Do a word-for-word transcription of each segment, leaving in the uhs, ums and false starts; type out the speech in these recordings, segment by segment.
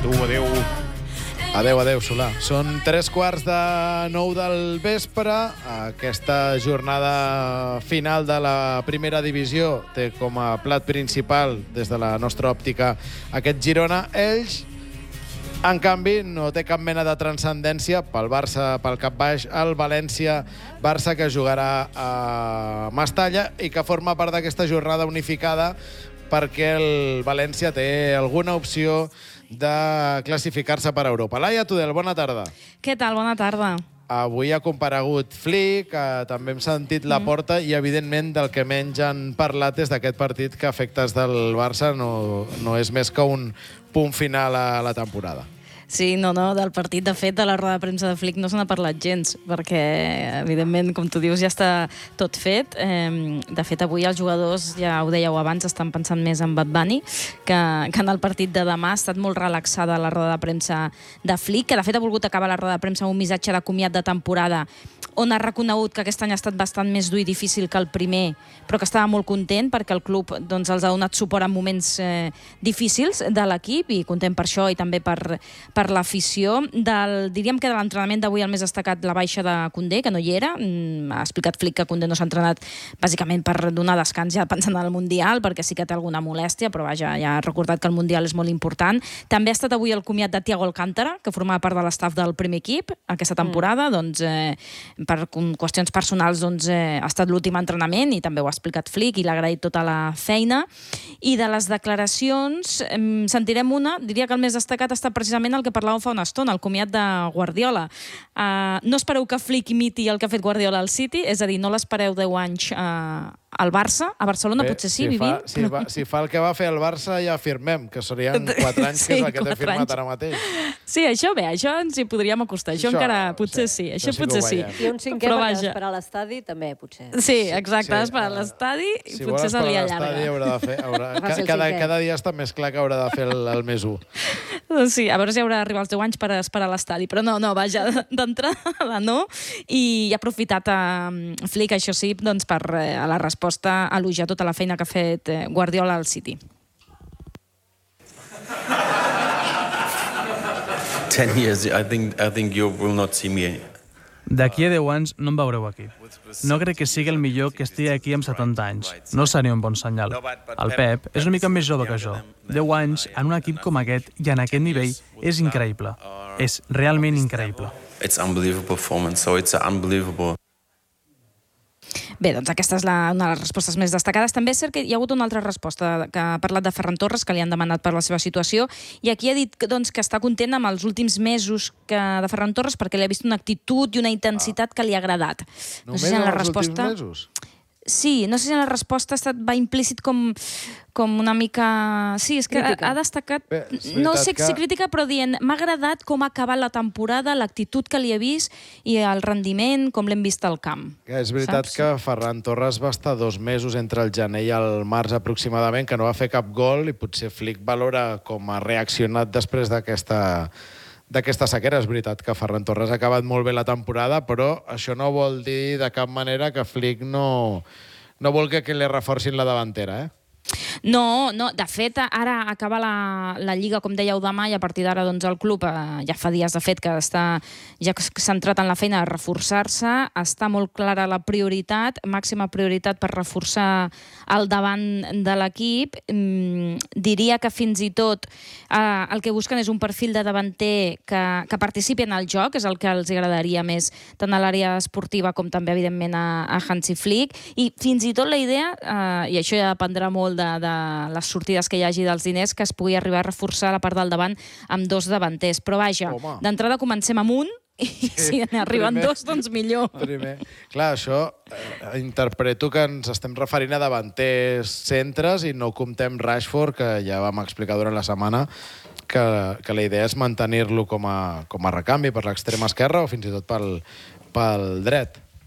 tu, adéu. Adéu, adéu, Solà. Són tres quarts de nou del vespre. Aquesta jornada final de la primera divisió té com a plat principal, des de la nostra òptica, aquest Girona. Ells, en canvi, no té cap mena de transcendència pel Barça, pel cap baix, el València, Barça que jugarà a Mestalla i que forma part d'aquesta jornada unificada perquè el València té alguna opció de classificar-se per Europa. Laia Tudel, bona tarda. Què tal? Bona tarda. Avui ha comparegut Flick, que també hem sentit la porta i, evidentment, del que menys han parlat és d'aquest partit que, a efectes del Barça, no, no és més que un punt final a la temporada. Sí, no, no, del partit, de fet, de la roda de premsa de Flick no se n'ha parlat gens, perquè, evidentment, com tu dius, ja està tot fet. De fet, avui els jugadors, ja ho dèieu abans, estan pensant més en Bad Bunny que, que en el partit de demà. Ha estat molt relaxada la roda de premsa de Flick, que de fet ha volgut acabar la roda de premsa amb un missatge de comiat de temporada on ha reconegut que aquest any ha estat bastant més dur i difícil que el primer, però que estava molt content perquè el club doncs, els ha donat suport en moments eh, difícils de l'equip i content per això i també per, per l'afició. Del, diríem que de l'entrenament d'avui el més destacat la baixa de Koundé, que no hi era. Ha explicat Flick que Koundé no s'ha entrenat bàsicament per donar descans ja pensant en el Mundial, perquè sí que té alguna molèstia, però vaja, ja ha recordat que el Mundial és molt important. També ha estat avui el comiat de Thiago Alcántara, que formava part de l'estaf del primer equip aquesta temporada, mm. doncs eh, per qüestions personals doncs, eh, ha estat l'últim entrenament i també ho ha explicat Flick i l'ha agraït tota la feina. I de les declaracions eh, sentirem una, diria que el més destacat ha estat precisament el que parlàvem fa una estona, el comiat de Guardiola. Uh, no espereu que Flick imiti el que ha fet Guardiola al City, és a dir, no l'espereu deu anys uh, al Barça, a Barcelona. Bé, potser sí, si vivint. Fa, si, va, si fa el que va fer el Barça ja afirmem, que serien quatre anys, sí, que és el que té firmat anys. Ara mateix. Sí, això bé, això ens hi podríem acostar, això, això encara potser sí, això, això sí potser sí. I un cinquè per esperar a l'estadi també, potser. Sí, exacte, sí, esperar a l'estadi i si potser se li allarga. Si vol esperar a l'estadi haurà de fer, haurà, ca, cada, cada dia està més clar que haurà de fer el, el més u. Sí, a veure si haurà d'arribar als deu anys per esperar a l'estadi, però no, no, vaja, d'entrada no, i ha aprofitat a Flick, això sí, doncs per a la resposta a elogiar tota la feina que ha fet Guardiola al City. ten years, I think, I think you will not see me. D'aquí a deu anys no em veureu aquí. No crec que sigui el millor que estigui aquí amb setanta anys. No seria un bon senyal. El Pep és una mica més jove que jo. deu anys en un equip com aquest i en aquest nivell és increïble. És realment increïble. It's unbelievable performance, so it's unbelievable. Bé, doncs aquesta és la, una de les respostes més destacades. També és cert que hi ha hagut una altra resposta que ha parlat de Ferran Torres, que li han demanat per la seva situació, i aquí ha dit doncs, que està content amb els últims mesos que, de Ferran Torres perquè li ha vist una actitud i una intensitat ah. que li ha agradat. No Només sé si en la els resposta... últims mesos? Sí, no sé si en la resposta ha estat, va implícit com, com una mica... Sí, és que ha, ha destacat... Bé, no sé que... si crítica, però dient m'ha agradat com ha acabat la temporada, l'actitud que li he vist i el rendiment, com l'hem vist al camp. Que és veritat saps? Que Ferran Torres va estar dos mesos entre el gener i el març aproximadament, que no va fer cap gol i potser Flick valora com ha reaccionat després d'aquesta... d'aquesta sequera. És veritat que Ferran Torres ha acabat molt bé la temporada, però això no vol dir de cap manera que Flick no, no vol que, que li reforcin la davantera, eh? No, no, de fet, ara acaba la, la Lliga, com dèieu, demà, i a partir d'ara doncs, el club, eh, ja fa dies de fet que està ja centrat en la feina de reforçar-se, està molt clara la prioritat, màxima prioritat per reforçar el davant de l'equip. Mm, diria que fins i tot eh, el que busquen és un perfil de davanter que, que participi en el joc, és el que els agradaria més, tant a l'àrea esportiva com també, evidentment, a, a Hansi Flick, i fins i tot la idea, eh, i això ja dependrà molt de, de les sortides que hi hagi dels diners, que es pugui arribar a reforçar la part del davant amb dos davanters. Però vaja, d'entrada comencem amb un i sí, si n'arriben dos, doncs millor. Primer. Clar, això eh, interpreto que ens estem referint a davanters centres i no comptem Rashford, que ja vam explicar durant la setmana que, que la idea és mantenir-lo com a, com a recanvi per l'extrema esquerra o fins i tot pel, pel dret.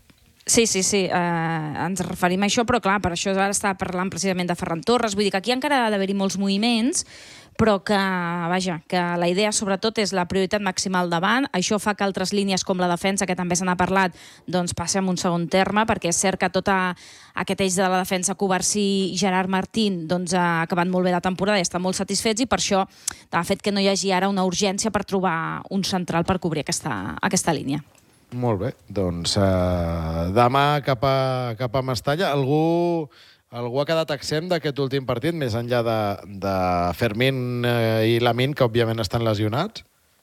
Sí, sí, sí, uh, ens referim a això, però clar, per això ara estava parlant precisament de Ferran Torres, vull dir que aquí encara ha d'haver-hi molts moviments, però que, vaja, que la idea sobretot és la prioritat màxima al davant. Això fa que altres línies com la defensa, que també se n'ha parlat, doncs passi en un segon terme, perquè és cert que tot aquest eix de la defensa, Covarsí i Gerard Martín, doncs ha acabat molt bé la temporada i estan molt satisfets, i per això ha fet que no hi hagi ara una urgència per trobar un central per cobrir aquesta, aquesta línia. Molt bé, doncs uh, demà cap a, cap a Mestalla. Algú... Algú ha quedat exempt d'aquest últim partit, més enllà de, de Fermín i Lamine, que òbviament estan lesionats?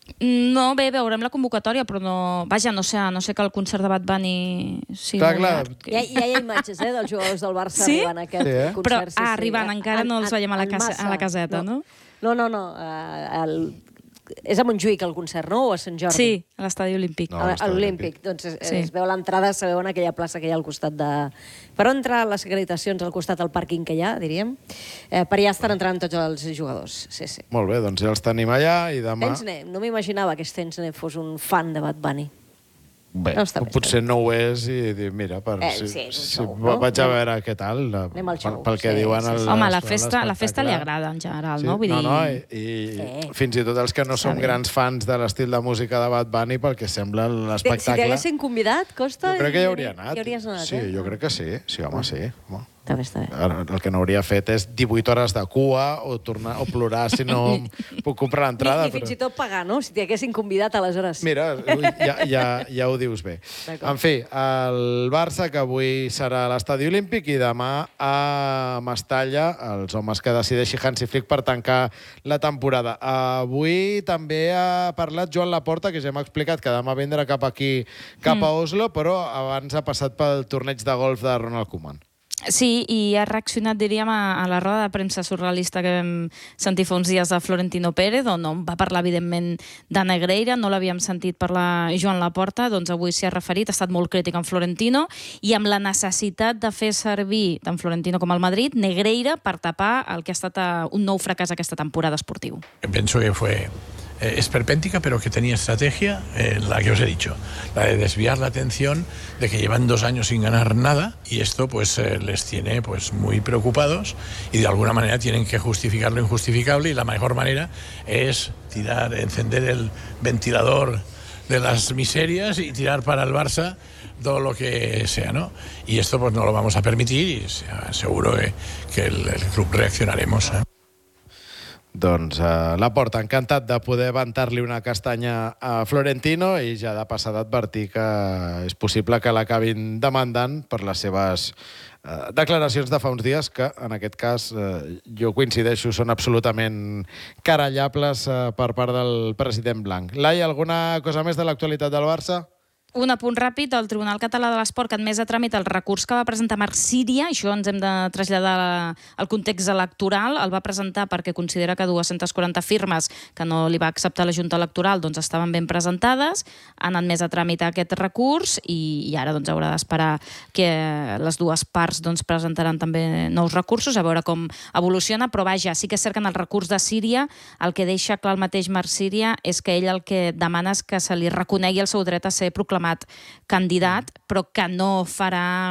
No, bé, veurem la convocatòria, però no... Vaja, no sé, no sé que el concert de Bad Bunny... Sí, clar, clar. Ja, ja hi ha imatges, eh, dels jugadors del Barça sí? arribant a aquest sí, eh? concert. Però sí, sí. ah, arribant, encara no els veiem a la, casa, a la caseta, no? No, no, no. Uh, el... És a Montjuïc el concert, no? O a Sant Jordi? Sí, a l'Estadi Olímpic. No, a l'Olímpic. Doncs es, sí. es veu l'entrada, sabeu, en aquella plaça que hi ha al costat de... Per on entrar les acreditacions al costat del pàrquing que hi ha, diríem. Eh, per allà estan entrant tots els jugadors. Sí, sí. Molt bé, doncs ja els tenim allà i demà... Tensne, no m'imaginava que Tensne fos un fan de Bad Bunny. Bé, no bé, potser no ho és i dir, mira, per, eh, si, sí, si, show, si no? vaig a veure què tal, Anem al show, pel que sí, diuen... sí, sí. El, Home, la festa, la festa li agrada en general, sí, no? Vull no, dir... no, i, i eh. fins i tot els que no som grans fans de l'estil de música de Bad Bunny, pel que sembla l'espectacle... Si t'haguessin convidat, Costa... Jo crec que hi hauria anat. Hi hauries anat, sí, eh? jo crec que sí. Sí, home, sí. Home. Està bé, està bé. Ara, el que no hauria fet és divuit hores de cua o, tornar, o plorar si no puc comprar l'entrada. Ni, ni fins però... i tot pagar, no? Si t'hi haguessin convidat, aleshores sí. Mira, ja, ja, ja ho dius bé. En fi, el Barça, que avui serà a l'Estadi Olímpic, i demà a Mestalla, els homes que decideixi Hansi Flick per tancar la temporada. Avui també ha parlat Joan Laporta, que ja m'ha explicat que demà vindrà cap aquí, cap a Oslo, però abans ha passat pel torneig de golf de Ronald Koeman. Sí, i ha reaccionat, diríem, a, a la roda de premsa surrealista que vam sentir fa uns dies de Florentino Pérez, on va parlar, evidentment, de Negreira, no l'havíem sentit parlar Joan Laporta, doncs avui s'hi ha referit, ha estat molt crític amb Florentino, i amb la necessitat de fer servir tant Florentino com el Madrid, Negreira, per tapar el que ha estat un nou fracàs aquesta temporada esportiu. Penso que fue... Eh, esperpéntica, pero que tenía estrategia, eh, la que os he dicho, la de desviar la atención de que llevan dos años sin ganar nada, y esto pues eh, les tiene pues muy preocupados, y de alguna manera tienen que justificar lo injustificable, y la mejor manera es tirar, encender el ventilador de las miserias y tirar para el Barça todo lo que sea, ¿no? Y esto pues no lo vamos a permitir, y seguro que, que el, el club reaccionaremos, ¿eh? Doncs eh, Laporta, encantat de poder ventar-li una castanya a Florentino, i ja de passada advertir que és possible que l'acabin demandant per les seves eh, declaracions de fa uns dies, que en aquest cas eh, jo coincideixo, són absolutament carallables eh, per part del president blanc. Laia, alguna cosa més de l'actualitat del Barça? Un apunt ràpid, el Tribunal Català de l'Esport que ha admès a tràmit el recurs que va presentar Marc Síria, això ens hem de traslladar al context electoral, el va presentar perquè considera que dues-centes quaranta firmes que no li va acceptar la Junta Electoral doncs estaven ben presentades, han admès a tràmit aquest recurs, i, i ara doncs haurà d'esperar que les dues parts doncs presentaran també nous recursos, a veure com evoluciona, però vaja, sí que és cert que en el recurs de Síria el que deixa clar el mateix Marc Síria és que ell el que demana és que se li reconegui el seu dret a ser proclamat candidat, però que no farà,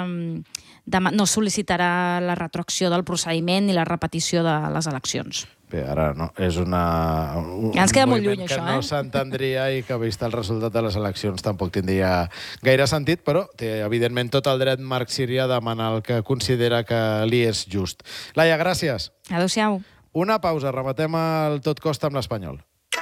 no sol·licitarà la retroacció del procediment ni la repetició de les eleccions. Bé, ara no, és una... Un ja ens queda molt lluny, això, eh? Que no s'entendria i que, vist el resultat de les eleccions, tampoc tindria gaire sentit, però té, evidentment, tot el dret Marc Síria a demanar el que considera que li és just. Laia, gràcies. Adéu-siau. Una pausa, rematem el Tot Costa amb l'Espanyol.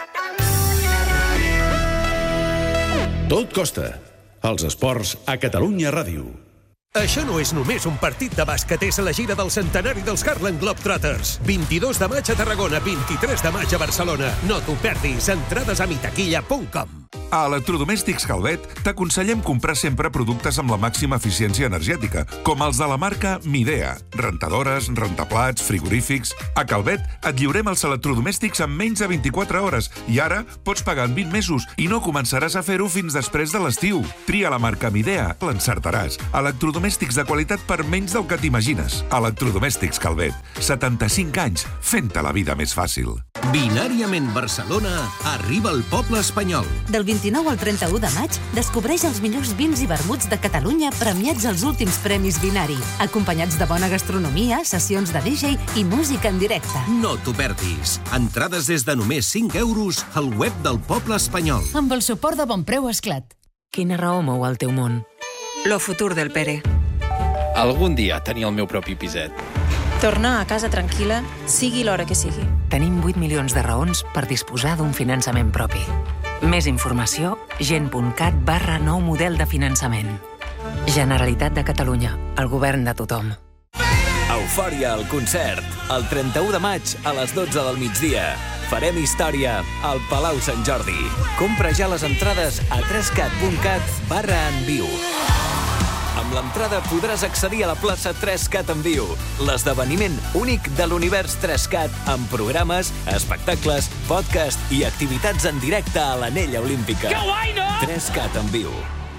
Tot costa. Els esports a Catalunya Ràdio. Això no és només un partit de bàsquet, és la gira del centenari dels Harlem Globetrotters. vint-i-dos de maig a Tarragona, vint-i-tres de maig a Barcelona. No t'ho perdis, entrades a mitaquilla punt com. A Electrodomèstics Calvet t'aconsellem comprar sempre productes amb la màxima eficiència energètica, com els de la marca Midea. Rentadores, rentaplats, frigorífics... A Calvet et lliurem els electrodomèstics en menys de vint-i-quatre hores i ara pots pagar en vint mesos i no començaràs a fer-ho fins després de l'estiu. Tria la marca Midea, l'encertaràs. Electrodomèstics de qualitat per menys del que t'imagines. Electrodomèstics Calvet. setanta-cinc anys fent-te la vida més fàcil. Binàriament Barcelona arriba al poble espanyol. Del vint-i-nou al trenta-u de maig, descobreix els millors vins i vermuts de Catalunya premiats als últims premis Binari, acompanyats de bona gastronomia, sessions de D J i música en directe. No t'ho perdis. Entrades des de només cinc euros al web del poble espanyol. Amb el suport de Bonpreu Esclat. Quina raó mou el teu món? Lo futur del Pere. Algun dia tenir el meu propi piset. Tornar a casa tranquil·la, sigui l'hora que sigui. Tenim vuit milions de raons per disposar d'un finançament propi. Més informació, gent.cat barra nou model de finançament. Generalitat de Catalunya, el govern de tothom. Eufòria al concert, el trenta-u de maig a les dotze del migdia. Farem història al Palau Sant Jordi. Compra ja les entrades a trescat punt cat barra en viu. Amb l'entrada podràs accedir a la plaça tres-cat en viu, l'esdeveniment únic de l'univers tres-cat amb programes, espectacles, podcast i activitats en directe a l'Anella Olímpica. Que guai, no? tres-cat en viu.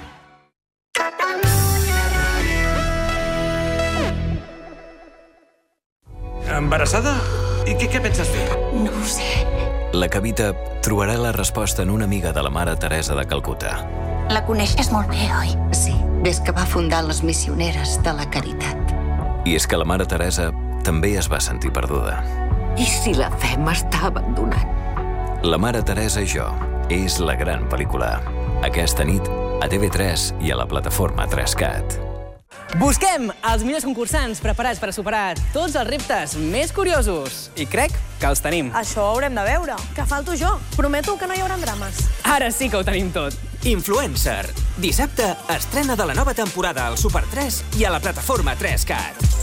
Embarassada? I què, què penses fer? No ho sé. La Cavita trobarà la resposta en una amiga de la Mare Teresa de Calcuta. La coneixes molt bé, oi? Sí, des que va fundar les Missioneres de la Caritat. I és que la Mare Teresa també es va sentir perduda. I si la fe m'està abandonant? La Mare Teresa i jo és la gran pel·lícula. Aquesta nit a T V tres i a la plataforma tres-cat. Busquem els millors concursants preparats per a superar tots els reptes més curiosos. I crec que els tenim. Això ho haurem de veure. Que falto jo. Prometo que no hi haurà drames. Ara sí que ho tenim tot. Influencer. Dissabte estrena de la nova temporada al Super tres i a la plataforma tres-cat.